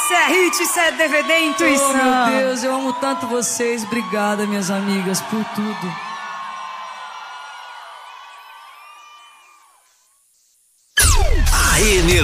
Isso é hit, isso é DVD, intuição. Oh, meu Deus, eu amo tanto vocês. Obrigada, minhas amigas, por tudo.